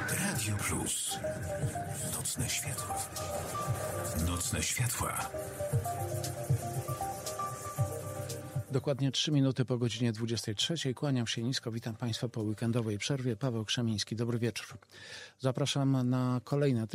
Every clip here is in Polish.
Radio Plus. Nocne światła. Nocne światła. Dokładnie 3 minuty po godzinie 23. Kłaniam się nisko. Witam Państwa po weekendowej przerwie. Paweł Krzemiński. Dobry wieczór. Zapraszam na kolejne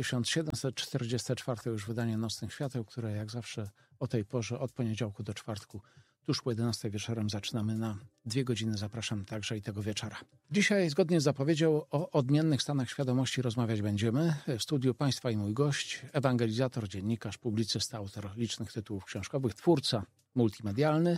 1744 już wydanie Nocnych Świateł, które jak zawsze o tej porze od poniedziałku do czwartku tuż po 11 wieczorem zaczynamy na 2 godziny. Zapraszam także i tego wieczora. Dzisiaj zgodnie z zapowiedzią o odmiennych stanach świadomości rozmawiać będziemy. W studiu Państwa i mój gość, ewangelizator, dziennikarz, publicysta, autor licznych tytułów książkowych, twórca multimedialny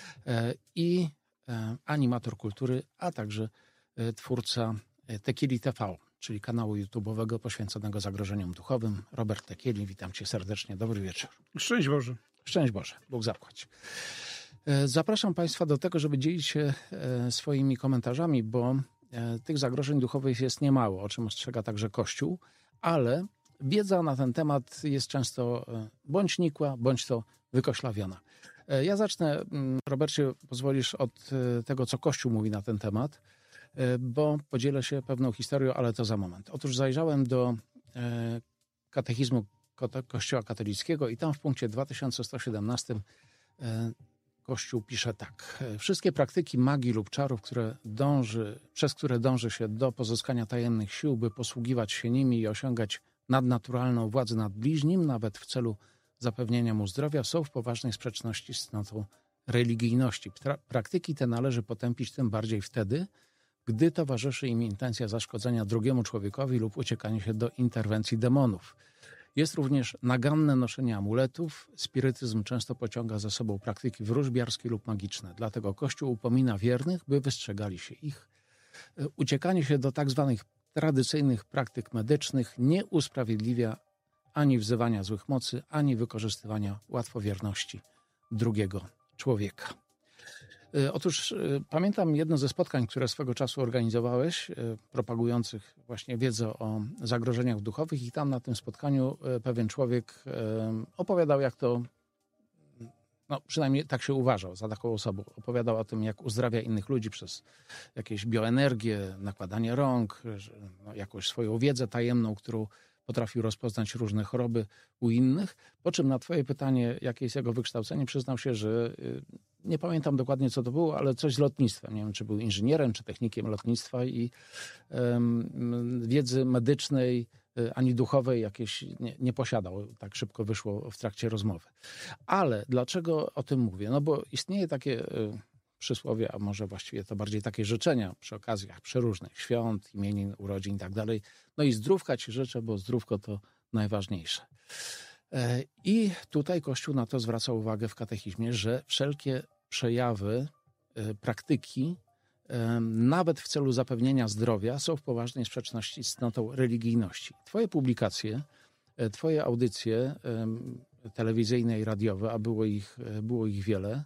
i animator kultury, a także twórca Tequili TV, czyli kanału YouTube'owego poświęconego zagrożeniom duchowym. Robert Tekieli, witam Cię serdecznie. Dobry wieczór. Szczęść Boże. Szczęść Boże. Bóg zapłać. Zapraszam Państwa do tego, żeby dzielić się swoimi komentarzami, bo tych zagrożeń duchowych jest niemało, o czym ostrzega także Kościół, ale wiedza na ten temat jest często bądź nikła, bądź to wykoślawiona. Ja zacznę, Robercie, pozwolisz, od tego, co Kościół mówi na ten temat, bo podzielę się pewną historią, ale to za moment. Otóż zajrzałem do katechizmu Kościoła katolickiego i tam w punkcie 2117 Kościół pisze tak. Wszystkie praktyki magii lub czarów, przez które dąży się do pozyskania tajemnych sił, by posługiwać się nimi i osiągać nadnaturalną władzę nad bliźnim, nawet w celu zapewnienia mu zdrowia, są w poważnej sprzeczności z cnotą religijności. Praktyki te należy potępić tym bardziej wtedy, gdy towarzyszy im intencja zaszkodzenia drugiemu człowiekowi lub uciekanie się do interwencji demonów. Jest również naganne noszenie amuletów. Spirytyzm często pociąga za sobą praktyki wróżbiarskie lub magiczne. Dlatego Kościół upomina wiernych, by wystrzegali się ich. Uciekanie się do tak zwanych tradycyjnych praktyk medycznych nie usprawiedliwia ani wzywania złych mocy, ani wykorzystywania łatwowierności drugiego człowieka. Otóż pamiętam jedno ze spotkań, które swego czasu organizowałeś, propagujących właśnie wiedzę o zagrożeniach duchowych, i tam na tym spotkaniu pewien człowiek opowiadał, jak to, no przynajmniej tak się uważał, za taką osobą. Opowiadał o tym, jak uzdrawia innych ludzi przez jakieś bioenergię, nakładanie rąk, jakąś swoją wiedzę tajemną, którą potrafił rozpoznać różne choroby u innych. Po czym na twoje pytanie, jakie jest jego wykształcenie, przyznał się, że nie pamiętam dokładnie, co to było, ale coś z lotnictwem. Nie wiem, czy był inżynierem, czy technikiem lotnictwa i wiedzy medycznej ani duchowej jakieś nie posiadał. Tak szybko wyszło w trakcie rozmowy. Ale dlaczego o tym mówię? No bo istnieje takie przysłowie, a może właściwie to bardziej takie życzenia przy okazjach przeróżnych świąt, imienin, urodzin i tak dalej. No i zdrówka ci życzę, bo zdrówko to najważniejsze. I tutaj Kościół na to zwraca uwagę w katechizmie, że wszelkie przejawy, praktyki, nawet w celu zapewnienia zdrowia, są w poważnej sprzeczności z cnotą religijności. Twoje publikacje, twoje audycje telewizyjne i radiowe, a było ich wiele,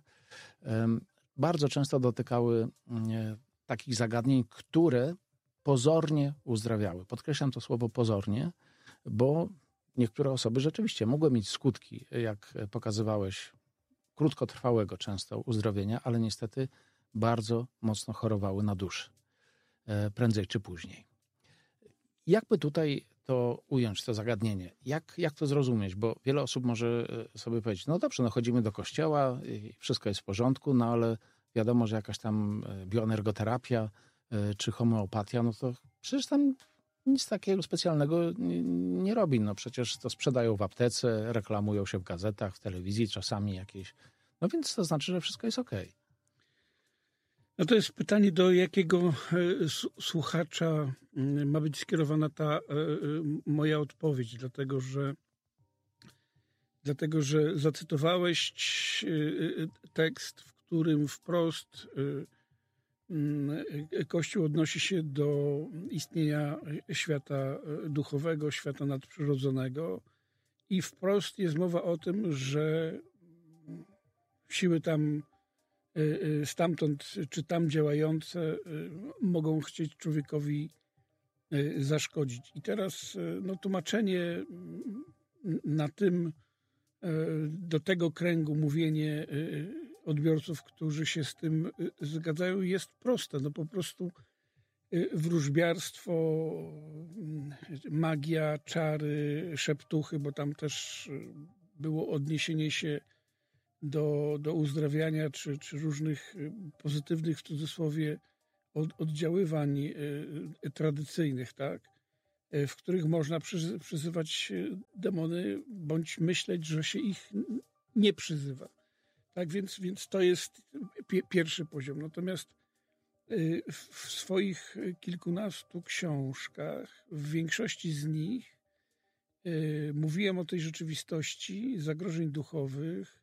bardzo często dotykały takich zagadnień, które pozornie uzdrawiały. Podkreślam to słowo pozornie, bo niektóre osoby rzeczywiście mogły mieć skutki, jak pokazywałeś, krótkotrwałego często uzdrowienia, ale niestety bardzo mocno chorowały na duszę, prędzej czy później. Jakby tutaj to ująć, to zagadnienie? Jak to zrozumieć? Bo wiele osób może sobie powiedzieć, no dobrze, no chodzimy do kościoła i wszystko jest w porządku, no ale wiadomo, że jakaś tam bioenergoterapia czy homeopatia, no to przecież tam nic takiego specjalnego nie robi. No przecież to sprzedają w aptece, reklamują się w gazetach, w telewizji czasami jakieś. No więc to znaczy, że wszystko jest okej. No to jest pytanie, do jakiego słuchacza ma być skierowana ta moja odpowiedź, dlatego że zacytowałeś tekst, w którym wprost Kościół odnosi się do istnienia świata duchowego, świata nadprzyrodzonego i wprost jest mowa o tym, że siły tam stamtąd czy tam działające mogą chcieć człowiekowi zaszkodzić. I teraz no, tłumaczenie na tym, do tego kręgu mówienie odbiorców, którzy się z tym zgadzają, jest proste. No po prostu wróżbiarstwo, magia, czary, szeptuchy, bo tam też było odniesienie się do uzdrawiania czy różnych pozytywnych, w cudzysłowie, oddziaływań tradycyjnych, tak? W których można przyzywać demony, bądź myśleć, że się ich nie przyzywa. Tak więc to jest pierwszy poziom. Natomiast w swoich kilkunastu książkach, w większości z nich mówiłem o tej rzeczywistości, zagrożeń duchowych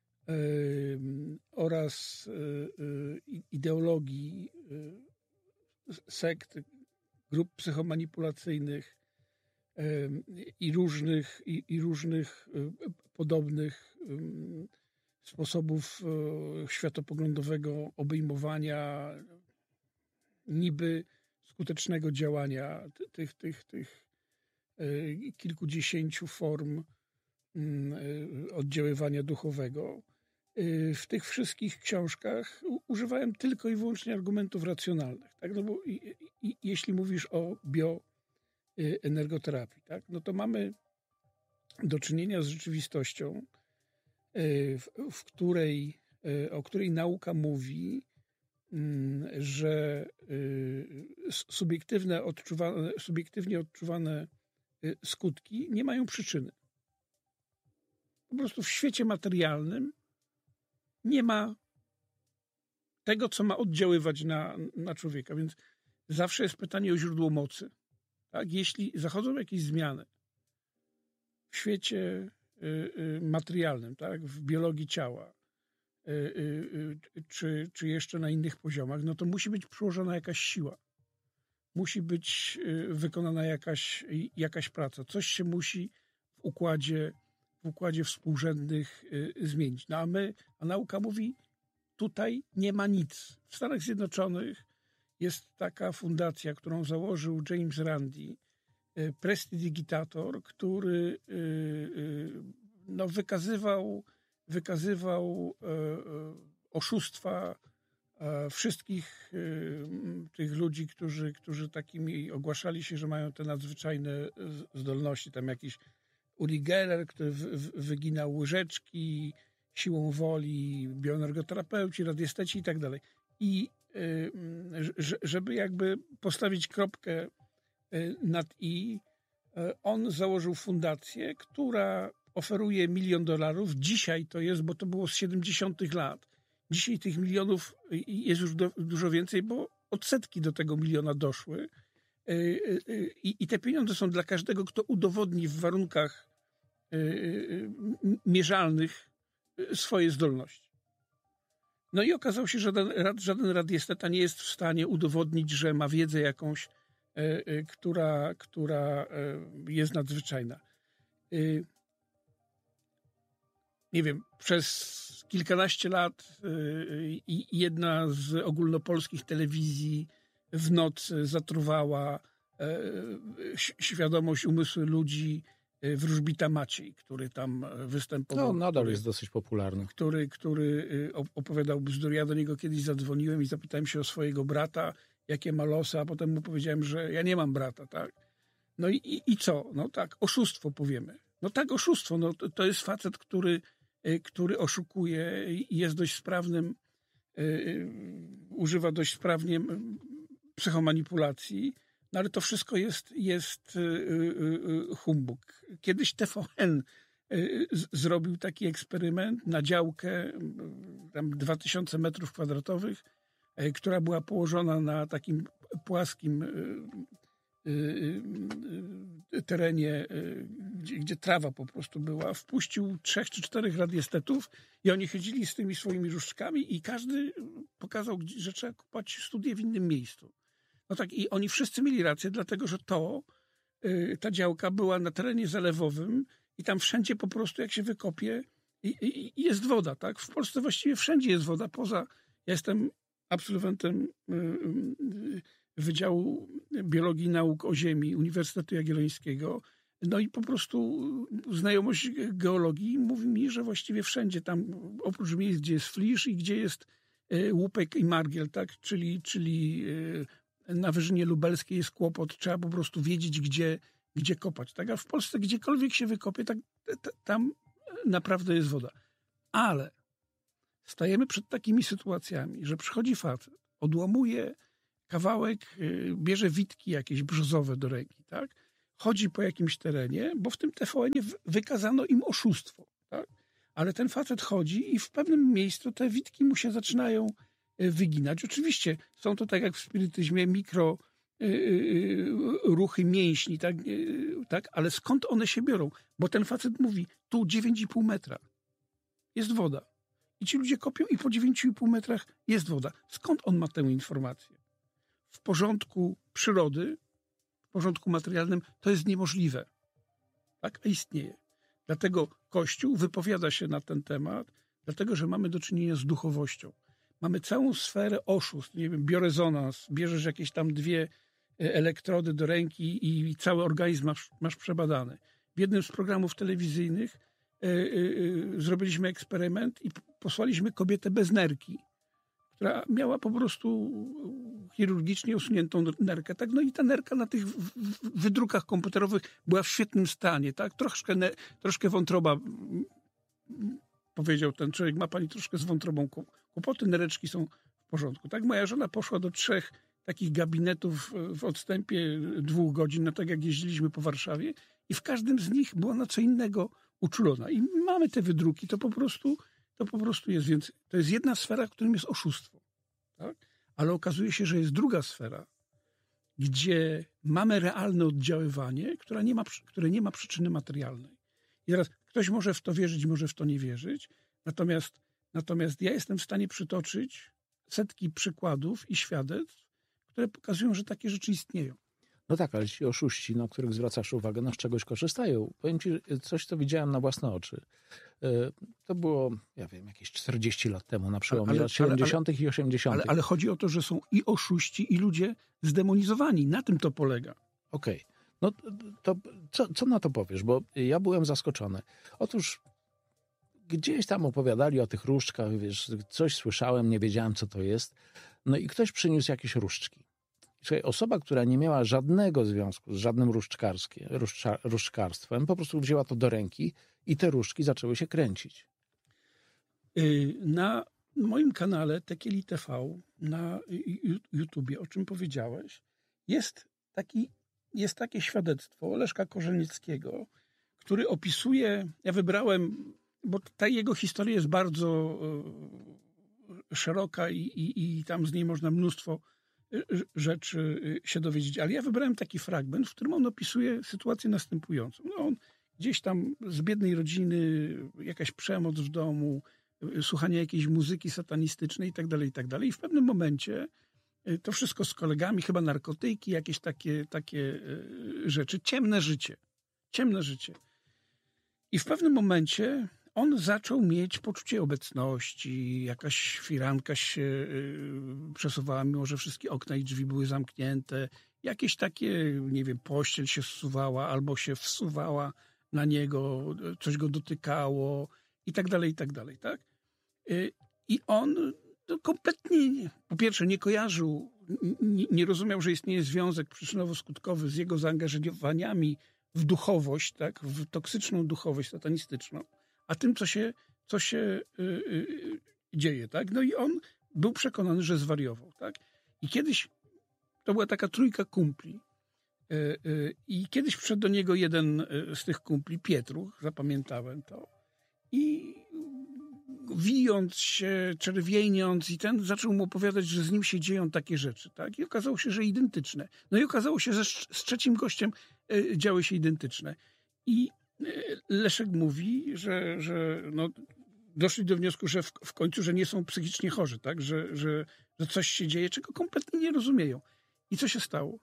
oraz ideologii sekt, grup psychomanipulacyjnych i różnych podobnych sposobów światopoglądowego obejmowania niby skutecznego działania tych kilkudziesięciu form oddziaływania duchowego. W tych wszystkich książkach używałem tylko i wyłącznie argumentów racjonalnych. Tak? No bo jeśli mówisz o bioenergoterapii, tak? No to mamy do czynienia z rzeczywistością, o której nauka mówi, że subiektywnie odczuwane skutki nie mają przyczyny. Po prostu w świecie materialnym nie ma tego, co ma oddziaływać na człowieka. Więc zawsze jest pytanie o źródło mocy. Tak? Jeśli zachodzą jakieś zmiany w świecie materialnym, tak? W biologii ciała, czy jeszcze na innych poziomach, no to musi być przyłożona jakaś siła. Musi być wykonana jakaś praca. Coś się musi w układzie współrzędnych zmienić. No a nauka mówi, tutaj nie ma nic. W Stanach Zjednoczonych jest taka fundacja, którą założył James Randi, Prestidigitator, który no, wykazywał oszustwa wszystkich tych ludzi, którzy takimi ogłaszali się, że mają te nadzwyczajne zdolności. Tam jakiś Uri Geller, który wyginał łyżeczki siłą woli, bioenergoterapeuci, radiesteci i tak dalej. I żeby jakby postawić kropkę nad i, on założył fundację, która oferuje $1 milion. Dzisiaj to jest, bo to było z 70 lat. Dzisiaj tych milionów jest już dużo więcej, bo odsetki do tego miliona doszły. I te pieniądze są dla każdego, kto udowodni w warunkach mierzalnych swoje zdolności. No i okazało się, że żaden radiesteta nie jest w stanie udowodnić, że ma wiedzę jakąś, która jest nadzwyczajna. Nie wiem, przez kilkanaście lat jedna z ogólnopolskich telewizji w nocy zatruwała świadomość, umysły ludzi wróżbita Maciej, który tam występował. No, nadal jest dosyć popularny. Który opowiadał bzdury. Ja do niego kiedyś zadzwoniłem i zapytałem się o swojego brata, jakie ma losy, a potem mu powiedziałem, że ja nie mam brata, tak? No i co? No tak, oszustwo powiemy. No tak, oszustwo. No to jest facet, który oszukuje i jest dość sprawnym, używa dość sprawnie psychomanipulacji, no ale to wszystko jest humbug. Kiedyś TVN zrobił taki eksperyment na działkę tam 2000 metrów kwadratowych, która była położona na takim płaskim terenie, gdzie trawa po prostu była. Wpuścił 3 czy 4 radiestetów i oni chodzili z tymi swoimi różdżkami i każdy pokazał, że trzeba kupować studię w innym miejscu. No tak, i oni wszyscy mieli rację, dlatego że ta działka była na terenie zalewowym i tam wszędzie po prostu, jak się wykopie, jest woda, tak? W Polsce właściwie wszędzie jest woda, ja jestem absolwentem Wydziału Biologii i Nauk o Ziemi Uniwersytetu Jagiellońskiego. No i po prostu znajomość geologii mówi mi, że właściwie wszędzie tam, oprócz miejsc, gdzie jest flisz i gdzie jest łupek i margiel, tak? Czyli na Wyżynie Lubelskiej jest kłopot, trzeba po prostu wiedzieć, gdzie kopać. Tak? A w Polsce gdziekolwiek się wykopie, tam naprawdę jest woda. Ale stajemy przed takimi sytuacjami, że przychodzi facet, odłamuje kawałek, bierze witki jakieś brzozowe do ręki, tak? Chodzi po jakimś terenie, bo w tym TVN-ie wykazano im oszustwo. Tak? Ale ten facet chodzi i w pewnym miejscu te witki mu się zaczynają wyginać. Oczywiście są to, tak jak w spirytyzmie, mikro ruchy mięśni, tak? Ale skąd one się biorą? Bo ten facet mówi, tu 9,5 metra jest woda. I ci ludzie kopią i po 9,5 metrach jest woda. Skąd on ma tę informację? W porządku przyrody, w porządku materialnym to jest niemożliwe. Tak? A istnieje. Dlatego Kościół wypowiada się na ten temat, dlatego że mamy do czynienia z duchowością. Mamy całą sferę oszustw. Nie wiem, biorezonans, bierzesz jakieś tam 2 elektrody do ręki i cały organizm masz przebadany. W jednym z programów telewizyjnych zrobiliśmy eksperyment i posłaliśmy kobietę bez nerki, która miała po prostu chirurgicznie usuniętą nerkę. Tak? No i ta nerka na tych wydrukach komputerowych była w świetnym stanie. Tak? Troszkę wątroba, powiedział ten człowiek, ma pani troszkę z wątrobą kłopoty, nereczki są w porządku. Tak? Moja żona poszła do 3 takich gabinetów w odstępie 2 godzin, no tak jak jeździliśmy po Warszawie i w każdym z nich była na co innego uczulona. I mamy te wydruki, to po prostu jest. Więc to jest jedna sfera, w którym jest oszustwo. Tak? Ale okazuje się, że jest druga sfera, gdzie mamy realne oddziaływanie, które nie ma przyczyny materialnej. I teraz ktoś może w to wierzyć, może w to nie wierzyć. Natomiast ja jestem w stanie przytoczyć setki przykładów i świadectw, które pokazują, że takie rzeczy istnieją. No tak, ale ci oszuści, na których zwracasz uwagę, z czegoś korzystają. Powiem ci coś, co widziałem na własne oczy. To było, ja wiem, jakieś 40 lat temu, na przełomie lat 70. i 80. Ale chodzi o to, że są i oszuści, i ludzie zdemonizowani. Na tym to polega. Okej. No to co na to powiesz? Bo ja byłem zaskoczony. Otóż gdzieś tam opowiadali o tych różdżkach, wiesz, coś słyszałem, nie wiedziałem, co to jest. No i ktoś przyniósł jakieś różdżki. Czyli osoba, która nie miała żadnego związku z żadnym różdżkarstwem, po prostu wzięła to do ręki i te różdżki zaczęły się kręcić. Na moim kanale Tekieli TV na YouTubie, o czym powiedziałeś, jest takie świadectwo Leszka Korzelnickiego, który opisuje, ja wybrałem, bo ta jego historia jest bardzo szeroka i tam z niej można mnóstwo rzeczy się dowiedzieć. Ale ja wybrałem taki fragment, w którym on opisuje sytuację następującą. No on gdzieś tam z biednej rodziny, jakaś przemoc w domu, słuchanie jakiejś muzyki satanistycznej i tak dalej. I w pewnym momencie to wszystko z kolegami, chyba narkotyki, jakieś takie rzeczy. Ciemne życie. I w pewnym momencie on zaczął mieć poczucie obecności, jakaś firanka się przesuwała, mimo że wszystkie okna i drzwi były zamknięte. Jakieś takie, nie wiem, pościel się zsuwała albo się wsuwała na niego, coś go dotykało i tak dalej, tak? I on kompletnie, po pierwsze, nie kojarzył, nie rozumiał, że istnieje związek przyczynowo-skutkowy z jego zaangażowaniami w duchowość, tak? W toksyczną duchowość satanistyczną, a tym, co się dzieje, tak? No i on był przekonany, że zwariował, tak? I kiedyś, to była taka trójka kumpli, i kiedyś przyszedł do niego jeden z tych kumpli, Pietruch, zapamiętałem to, i wijąc się, czerwieniąc, i ten zaczął mu opowiadać, że z nim się dzieją takie rzeczy, tak? I okazało się, że identyczne. No i okazało się, że z trzecim gościem działy się identyczne. I Leszek mówi, że no, doszli do wniosku, że w końcu, że nie są psychicznie chorzy, tak? Że coś się dzieje, czego kompletnie nie rozumieją. I co się stało?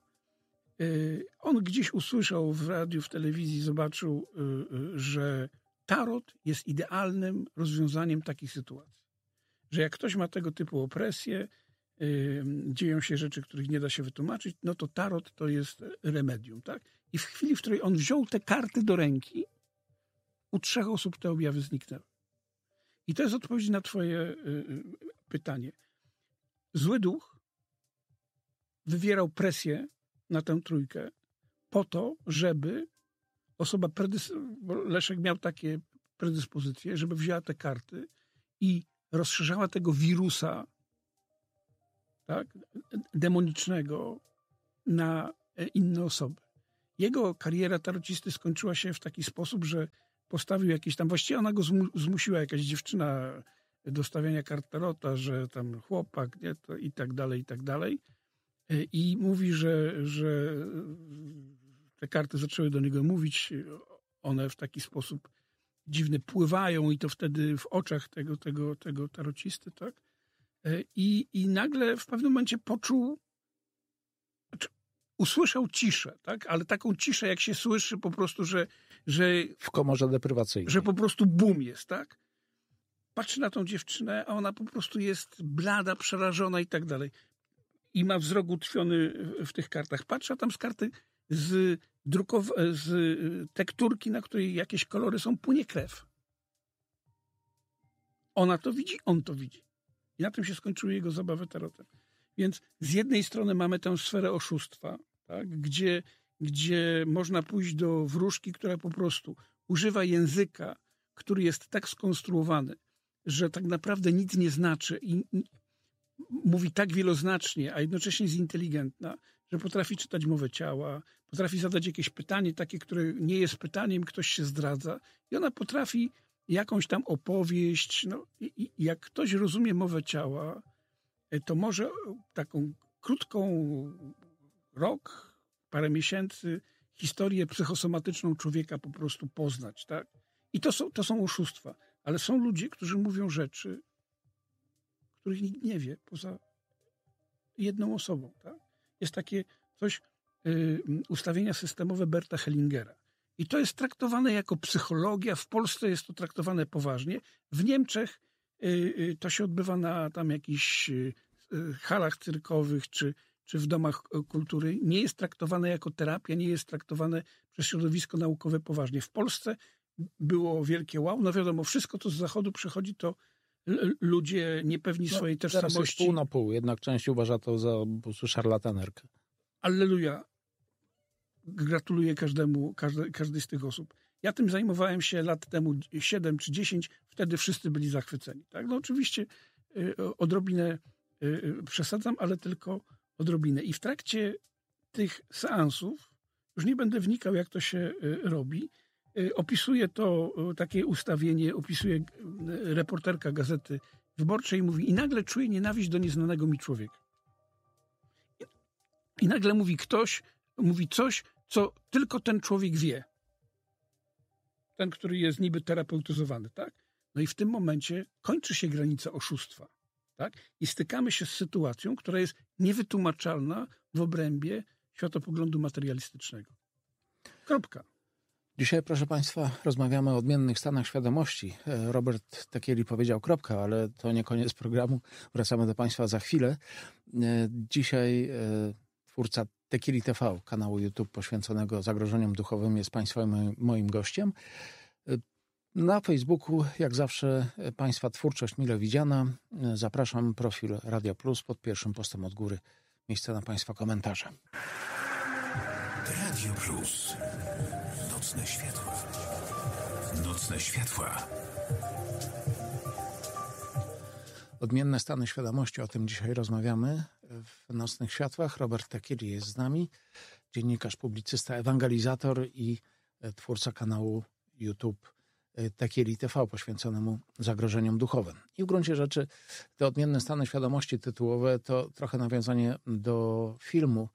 On gdzieś usłyszał w radiu, w telewizji, zobaczył, że tarot jest idealnym rozwiązaniem takich sytuacji. Że jak ktoś ma tego typu opresję, dzieją się rzeczy, których nie da się wytłumaczyć, no to tarot to jest remedium, tak? I w chwili, w której on wziął te karty do ręki, u 3 osób te objawy zniknęły. I to jest odpowiedź na twoje pytanie. Zły duch wywierał presję na tę trójkę po to, żeby osoba, bo Leszek miał takie predyspozycje, żeby wzięła te karty i rozszerzała tego wirusa, tak, demonicznego na inne osoby. Jego kariera tarocisty skończyła się w taki sposób, że postawił jakieś tam, właściwie ona go zmusiła, jakaś dziewczyna do stawiania kart tarota, że tam chłopak, nie, to i tak dalej, i tak dalej. I mówi, że te karty zaczęły do niego mówić, one w taki sposób dziwny pływają i to wtedy w oczach tego tarocisty, tak? I nagle w pewnym momencie poczuł, usłyszał ciszę, tak? Ale taką ciszę, jak się słyszy po prostu, że w komorze deprywacyjnej. Że po prostu boom jest, tak? Patrzy na tą dziewczynę, a ona po prostu jest blada, przerażona i tak dalej. I ma wzrok utkwiony w tych kartach. Patrzy, a tam z karty z tekturki, na której jakieś kolory są, płynie krew. Ona to widzi, on to widzi. I na tym się skończyły jego zabawy tarotem. Więc z jednej strony mamy tę sferę oszustwa, tak? Gdzie można pójść do wróżki, która po prostu używa języka, który jest tak skonstruowany, że tak naprawdę nic nie znaczy i mówi tak wieloznacznie, a jednocześnie jest inteligentna, że potrafi czytać mowę ciała, potrafi zadać jakieś pytanie takie, które nie jest pytaniem, ktoś się zdradza i ona potrafi jakąś tam opowieść. No, jak ktoś rozumie mowę ciała, to może taką krótką, rok, parę miesięcy, historię psychosomatyczną człowieka po prostu poznać, tak? I to są oszustwa. Ale są ludzie, którzy mówią rzeczy, których nikt nie wie, poza jedną osobą, tak? Jest takie coś, ustawienia systemowe Berta Hellingera. I to jest traktowane jako psychologia. W Polsce jest to traktowane poważnie. W Niemczech to się odbywa na tam jakichś halach cyrkowych czy w domach kultury. Nie jest traktowane jako terapia, nie jest traktowane przez środowisko naukowe poważnie. W Polsce było wielkie wow. No wiadomo, wszystko to z zachodu przychodzi, to ludzie niepewni swojej tożsamości. Teraz jest pół na pół. Jednak część uważa to za po prostu szarlatanerkę. Alleluja. Gratuluję każdej z tych osób. Ja tym zajmowałem się lat temu 7 czy 10. Wtedy wszyscy byli zachwyceni. Tak? No oczywiście odrobinę przesadzam, ale tylko odrobinę. I w trakcie tych seansów, już nie będę wnikał, jak to się robi, opisuje to takie ustawienie, opisuje reporterka Gazety Wyborczej i mówi, i nagle czuję nienawiść do nieznanego mi człowieka. I nagle mówi coś, co tylko ten człowiek wie. Ten, który jest niby terapeutyzowany, tak? No i w tym momencie kończy się granica oszustwa, tak? I stykamy się z sytuacją, która jest niewytłumaczalna w obrębie światopoglądu materialistycznego. Kropka. Dzisiaj, proszę Państwa, rozmawiamy o odmiennych stanach świadomości. Robert Tekieli powiedział kropka, ale to nie koniec programu. Wracamy do Państwa za chwilę. Dzisiaj twórca Tekieli TV, kanału YouTube poświęconego zagrożeniom duchowym, jest Państwa moim gościem. Na Facebooku, jak zawsze, Państwa twórczość mile widziana. Zapraszam, profil Radia Plus, pod pierwszym postem od góry. Miejsce na Państwa komentarze. Radio Plus. Nocne światła. Nocne światła. Odmienne stany świadomości, o tym dzisiaj rozmawiamy w Nocnych Światłach. Robert Tekieli jest z nami, dziennikarz, publicysta, ewangelizator i twórca kanału YouTube Tekieli TV poświęconemu zagrożeniom duchowym. I w gruncie rzeczy te odmienne stany świadomości tytułowe to trochę nawiązanie do filmu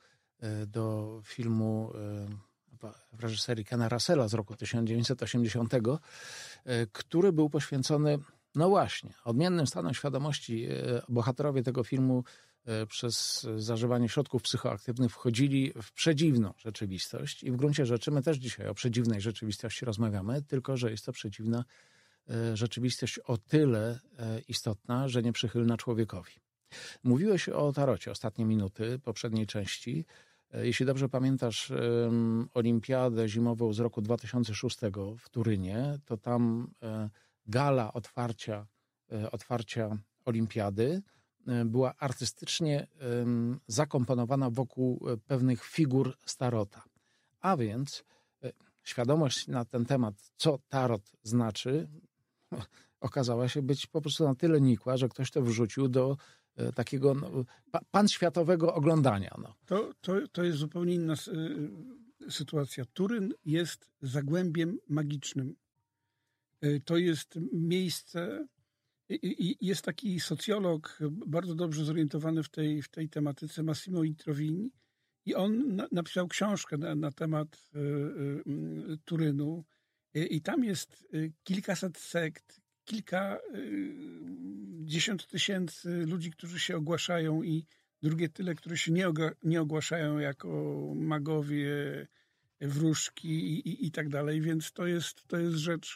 w reżyserii Kena Russella z roku 1980, który był poświęcony, no właśnie, odmiennym stanom świadomości. Bohaterowie tego filmu przez zażywanie środków psychoaktywnych wchodzili w przedziwną rzeczywistość i w gruncie rzeczy my też dzisiaj o przedziwnej rzeczywistości rozmawiamy, tylko że jest to przedziwna rzeczywistość o tyle istotna, że nieprzychylna człowiekowi. Mówiłeś o tarocie, ostatnie minuty poprzedniej części. Jeśli dobrze pamiętasz olimpiadę zimową z roku 2006 w Turynie, to tam gala otwarcia olimpiady była artystycznie zakomponowana wokół pewnych figur Starota. A więc świadomość na ten temat, co tarot znaczy, okazała się być po prostu na tyle nikła, że ktoś to wrzucił do takiego panświatowego oglądania. No. To jest zupełnie inna sytuacja. Turyn jest zagłębiem magicznym. To jest miejsce. Jest taki socjolog bardzo dobrze zorientowany w tej tematyce, Massimo Introvini, i on napisał książkę na temat Turynu. I tam jest kilkaset sekt, kilkadziesiąt tysięcy ludzi, którzy się ogłaszają, i drugie tyle, które się nie ogłaszają jako magowie, wróżki i tak dalej. Więc to jest rzecz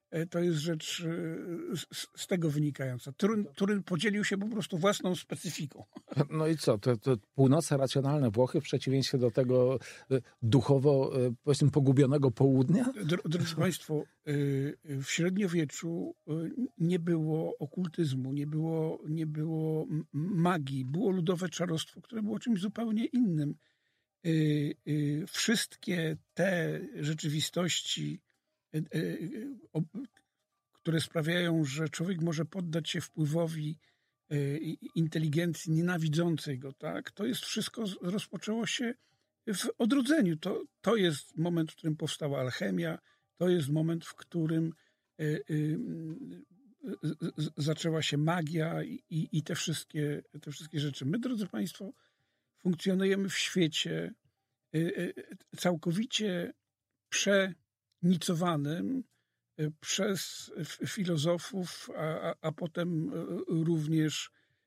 z tego wynikająca. Turyn podzielił się po prostu własną specyfiką. No i co? To północne racjonalne Włochy w przeciwieństwie do tego duchowo, powiedzmy, pogubionego południa? Drodzy Państwo, w średniowieczu nie było okultyzmu, nie było magii, było ludowe czarostwo, które było czymś zupełnie innym. Wszystkie te rzeczywistości, które sprawiają, że człowiek może poddać się wpływowi inteligencji nienawidzącej go, tak? To jest wszystko, rozpoczęło się w odrodzeniu. To jest moment, w którym powstała alchemia, to jest moment, w którym zaczęła się magia i te wszystkie rzeczy. My, drodzy Państwo, funkcjonujemy w świecie całkowicie przenicowanym przez filozofów, a potem również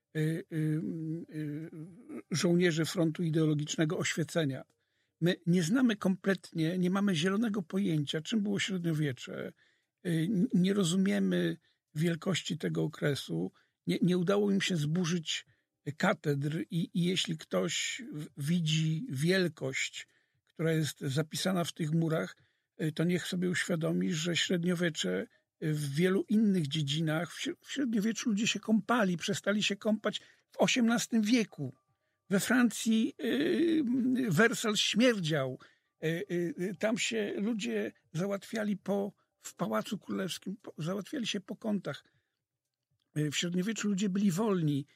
żołnierzy frontu ideologicznego oświecenia. My nie znamy kompletnie, nie mamy zielonego pojęcia, czym było średniowiecze. Nie rozumiemy wielkości tego okresu. Nie udało im się zburzyć katedr i jeśli ktoś widzi wielkość, która jest zapisana w tych murach, to niech sobie uświadomi, że średniowiecze w wielu innych dziedzinach, w średniowieczu ludzie się kąpali, przestali się kąpać w XVIII wieku. We Francji Wersal śmierdział. Tam się ludzie załatwiali w Pałacu Królewskim, załatwiali się po kątach. W średniowieczu ludzie byli wolni.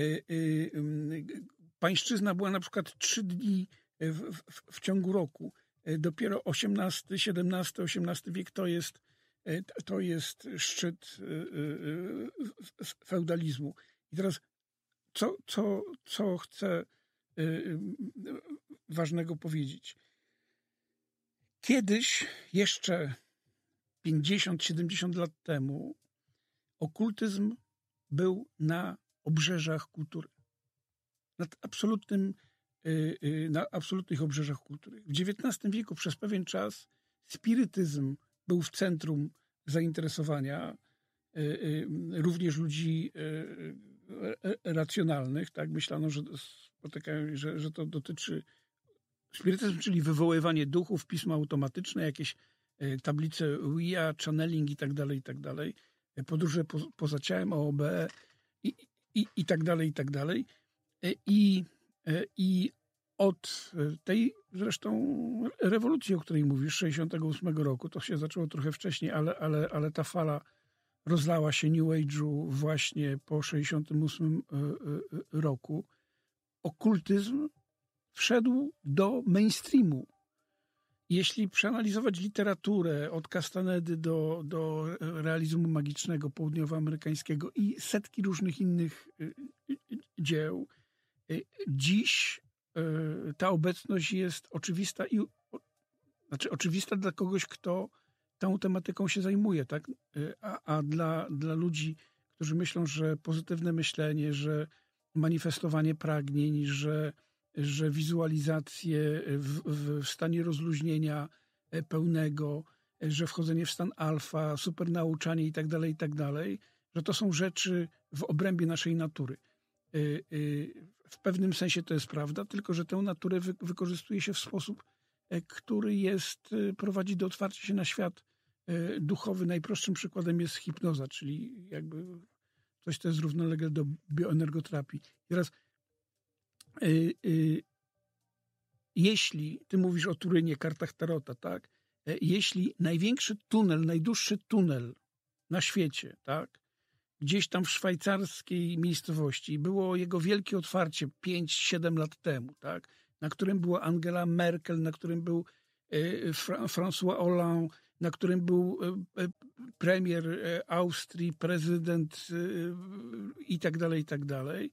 Pańszczyzna była na przykład 3 dni w ciągu roku. Dopiero XVII wiek to jest szczyt feudalizmu. I teraz co chcę ważnego powiedzieć. Kiedyś, jeszcze 50-70 lat temu, okultyzm był na obrzeżach kultury. Na absolutnych obrzeżach kultury. W XIX wieku przez pewien czas spirytyzm był w centrum zainteresowania również ludzi racjonalnych. Tak? Myślano, że to dotyczy spirytyzm, czyli wywoływanie duchów, pismo automatyczne, jakieś tablice Ouija, channeling i tak dalej, podróże poza ciałem, OOB i tak dalej. I od tej zresztą rewolucji, o której mówisz, 68 roku, to się zaczęło trochę wcześniej, ale ta fala rozlała się New Age'u właśnie po 68 roku. Okultyzm wszedł do mainstreamu. Jeśli przeanalizować literaturę od Castanedy do realizmu magicznego południowoamerykańskiego i setki różnych innych dzieł, dziś ta obecność jest oczywista oczywista dla kogoś, kto tą tematyką się zajmuje, tak? A dla ludzi, którzy myślą, że pozytywne myślenie, że manifestowanie pragnień, że wizualizacje w stanie rozluźnienia pełnego, że wchodzenie w stan alfa, supernauczanie i tak dalej, że to są rzeczy w obrębie naszej natury. W pewnym sensie to jest prawda, tylko że tę naturę wykorzystuje się w sposób, który prowadzi do otwarcia się na świat duchowy. Najprostszym przykładem jest hipnoza, czyli jakby coś, co jest równolegle do bioenergoterapii. I teraz jeśli ty mówisz o Turynie, kartach Tarota, tak? Jeśli największy tunel, najdłuższy tunel na świecie, tak? Gdzieś tam w szwajcarskiej miejscowości było jego wielkie otwarcie 5-7 lat temu, tak? Na którym była Angela Merkel, na którym był François Hollande, na którym był premier Austrii, prezydent i tak dalej.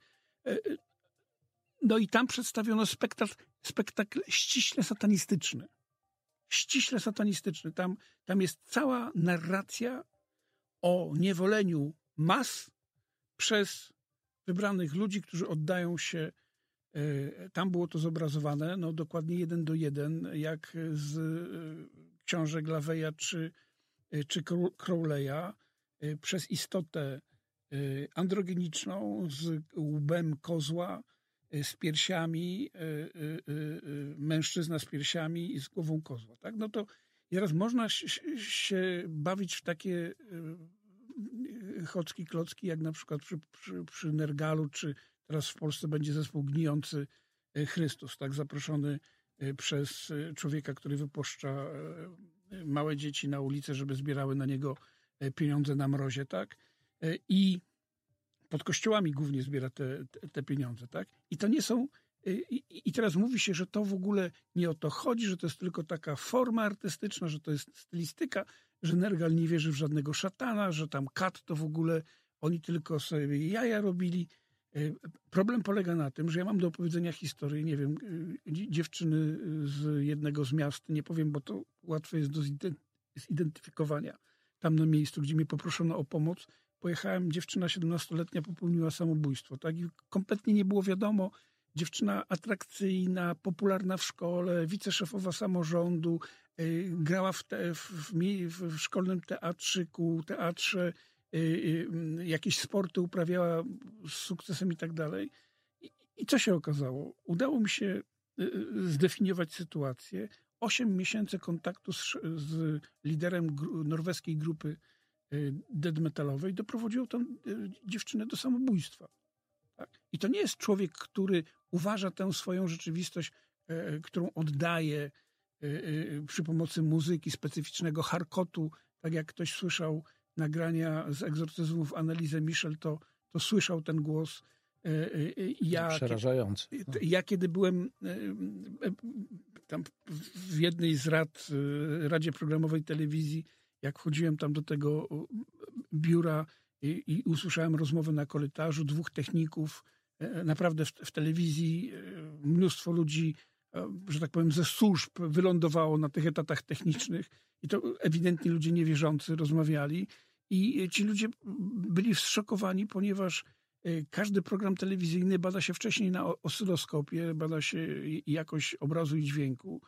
No i tam przedstawiono spektakl ściśle satanistyczny. Ściśle satanistyczny. Tam jest cała narracja o niewoleniu mas przez wybranych ludzi, którzy oddają się. Tam było to zobrazowane, no dokładnie 1:1, jak z książek Laveya czy Crowley'a, przez istotę androgeniczną z łbem kozła, z piersiami, mężczyzna z piersiami i z głową kozła. Tak? No to teraz można się bawić w takie chocki, klocki, jak na przykład przy Nergalu, czy teraz w Polsce będzie zespół Gnijący Chrystus, tak, zaproszony przez człowieka, który wypuszcza małe dzieci na ulicę, żeby zbierały na niego pieniądze na mrozie, tak? I pod kościołami głównie zbiera te pieniądze, tak? I to nie są... I teraz mówi się, że to w ogóle nie o to chodzi, że to jest tylko taka forma artystyczna, że to jest stylistyka, że Nergal nie wierzy w żadnego szatana, że tam kat to w ogóle oni tylko sobie jaja robili. Problem polega na tym, że ja mam do opowiedzenia historię, nie wiem, dziewczyny z jednego z miast, nie powiem, bo to łatwe jest do zidentyfikowania. Tam na miejscu, gdzie mnie poproszono o pomoc, pojechałem, dziewczyna 17-letnia popełniła samobójstwo, tak? I kompletnie nie było wiadomo, dziewczyna atrakcyjna, popularna w szkole, wiceszefowa samorządu, grała w szkolnym teatrze, jakieś sporty uprawiała z sukcesem i tak dalej. I co się okazało? Udało mi się zdefiniować sytuację. 8 miesięcy kontaktu z liderem norweskiej grupy death metalowej doprowadziło tę dziewczynę do samobójstwa. Tak? I to nie jest człowiek, który uważa tę swoją rzeczywistość, którą oddaje przy pomocy muzyki, specyficznego harkotu, tak jak ktoś słyszał nagrania z egzorcyzmów Anneliese Michel, to słyszał ten głos. Przerażający. Ja kiedy byłem tam w jednej z Radzie Programowej Telewizji, jak wchodziłem tam do tego biura i usłyszałem rozmowę na korytarzu 2 techników, naprawdę w telewizji mnóstwo ludzi, że tak powiem, ze służb wylądowało na tych etatach technicznych i to ewidentnie ludzie niewierzący rozmawiali i ci ludzie byli zszokowani, ponieważ każdy program telewizyjny bada się wcześniej na oscyloskopie, bada się jakość obrazu i dźwięku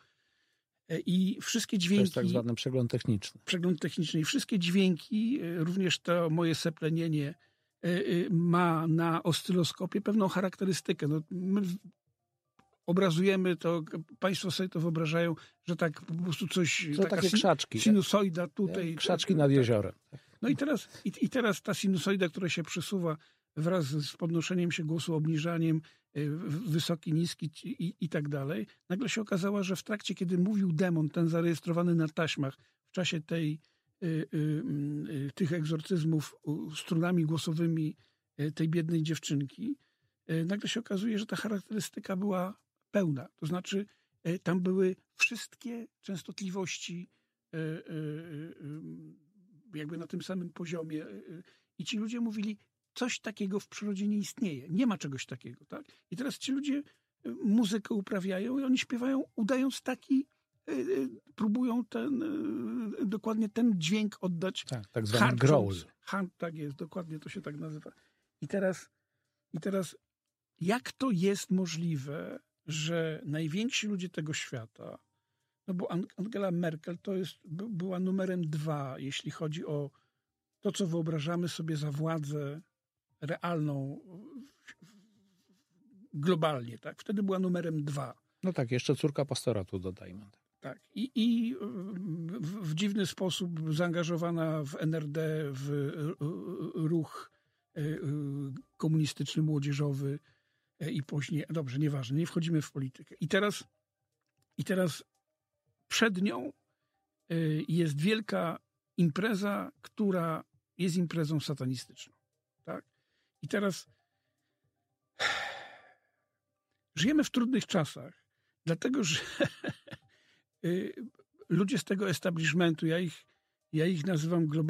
i wszystkie dźwięki... To jest tak zwany przegląd techniczny. Przegląd techniczny i wszystkie dźwięki, również to moje seplenienie ma na oscyloskopie pewną charakterystykę. No, my obrazujemy to, państwo sobie to wyobrażają, że tak po prostu coś... To takie krzaczki. Sinusoida tutaj. Krzaczki nad jeziorem. No i teraz ta sinusoida, która się przesuwa wraz z podnoszeniem się głosu, obniżaniem, wysoki, niski i tak dalej, nagle się okazało, że w trakcie, kiedy mówił demon, ten zarejestrowany na taśmach, w czasie tych egzorcyzmów strunami głosowymi tej biednej dziewczynki, nagle się okazuje, że ta charakterystyka była pełna. To znaczy tam były wszystkie częstotliwości jakby na tym samym poziomie i ci ludzie mówili, coś takiego w przyrodzie nie istnieje. Nie ma czegoś takiego. Tak? I teraz ci ludzie muzykę uprawiają i oni śpiewają, udając taki, próbują dokładnie ten dźwięk oddać. Tak zwany growl. Tak jest, dokładnie to się tak nazywa. I teraz jak to jest możliwe, że najwięksi ludzie tego świata, no bo Angela Merkel była numerem 2, jeśli chodzi o to, co wyobrażamy sobie za władzę realną globalnie, tak? Wtedy była numerem 2. No tak, jeszcze córka pastoratu dodajmy. Tak. I w dziwny sposób zaangażowana w NRD, w ruch komunistyczny, młodzieżowy i później, dobrze, nieważne, nie wchodzimy w politykę. I teraz przed nią jest wielka impreza, która jest imprezą satanistyczną. Tak? I teraz żyjemy w trudnych czasach, dlatego że ludzie z tego establishmentu, ja ich nazywam globalnie